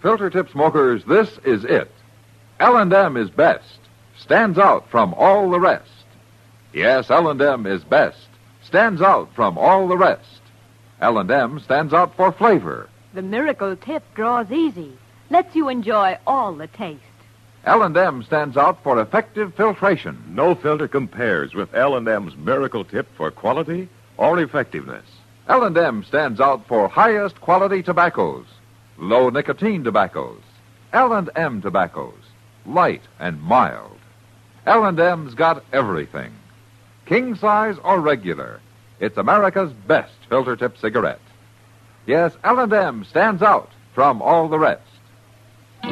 Filter tip smokers, this is it. L&M is best. Stands out from all the rest. Yes, L&M is best. Stands out from all the rest. L&M stands out for flavor. The miracle tip draws easy. Lets you enjoy all the taste. L&M stands out for effective filtration. No filter compares with L&M's miracle tip for quality or effectiveness. L&M stands out for highest quality tobaccos. Low nicotine tobaccos. L&M tobaccos. Light and mild. L&M's got everything. King size or regular. It's America's best filter tip cigarette. Yes, L&M stands out from all the rest.